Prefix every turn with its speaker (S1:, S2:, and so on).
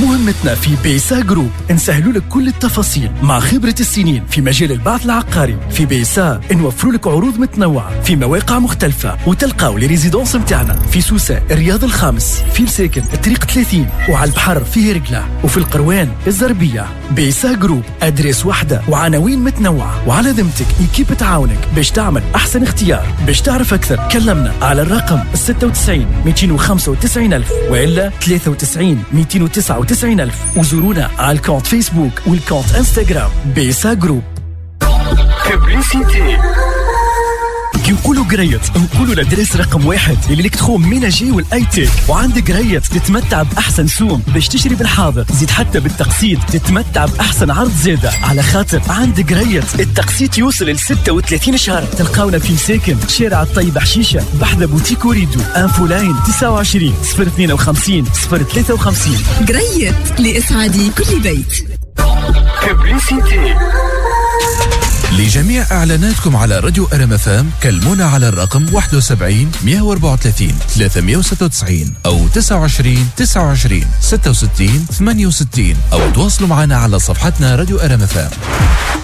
S1: مهمتنا في بيسا جروب نسهلوا لك كل التفاصيل مع خبرة السنين في مجال البعث العقاري. في بيسا نوفروا لك عروض متنوعة في مواقع مختلفة، وتلقاو لي ريزيدونس متاعنا في سوسة الرياض الخامس، في الساكن الطريق 30، وعلى البحر في هرقلة، وفي القروان الزربية. بيسا جروب أدريس واحدة وعناوين متنوعة، وعلى ذمتك إيكيب تعاونك باش تعمل أحسن اختيار. باش تعرف أكثر كلمنا على الرقم 96 295 ألف وإلا 93 299 ألف، وزورونا على الكونت فيسبوك والكونت انستغرام بيسا جروب.
S2: ببليسيتي
S1: كي نقولوا قريت نقولوا لادريس رقم 1 اللي لك تخوم ميناجي والاي تيك، وعندك قريت تتمتع باحسن سوم باش تشتري بالحاضر، زيد حتى بالتقسيط تتمتع باحسن عرض زياده، على خاطر عندك قريت التقسيط يوصل ل 36 شهر. تلقاونا في ساكن شارع الطيب حشيشه بحذا بوتيك وريدو. انفو لاين 29 052 053.
S3: قريت لاسعاد كل بيت.
S2: ببليسيتي
S4: لجميع إعلاناتكم على راديو RMFM كلمونا على الرقم 71 134 396 أو 29 29 66 68 أو تواصلوا معنا على صفحتنا راديو RMFM.